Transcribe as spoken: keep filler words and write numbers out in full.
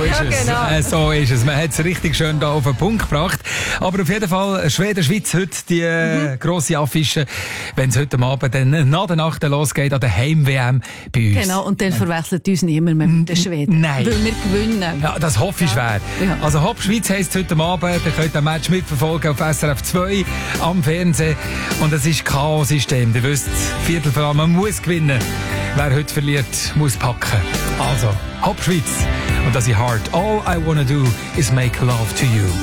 ist Ja, es. genau. Äh, so ist es. Man hat es richtig schön da auf den Punkt gebracht. Aber auf jeden Fall, Schweden-Schweiz heute die äh, Mhm. grosse Affische, wenn es heute Abend dann nach der Nacht losgeht an der Heim-W M bei uns. Genau, und dann verwechselt uns niemand mehr mit den Schweden. Nein. Weil wir gewinnen. Ja, das hoffe ich schwer. Ja. Also Hopp Schweiz heisst heute Abend, ihr könnt ein Match mitverfolgen auf S R F zwei am Fernsehen. Und es ist Chaos-System. Ihr wisst, Viertelfinale, man muss gewinnen. Wer heute verliert, muss packen. Also, Hopp Schweiz. Und das ist hart. All I wanna do is make love to you.